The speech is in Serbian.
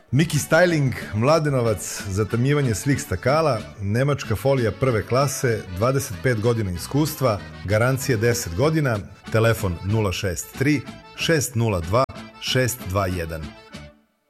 Miki Styling, Mladenovac, zatamljivanje svih stakala, nemačka folija prve klase, 25 godina iskustva, garancija 10 godina, telefon 063 602 621.